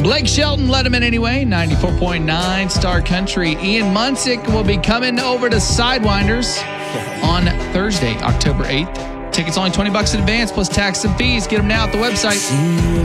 Blake Shelton let him in anyway. 94.9 Star Country. Ian Munsick will be coming over to Sidewinders on Thursday, October 8th. Tickets only $20 in advance plus tax and fees. Get them now at the website.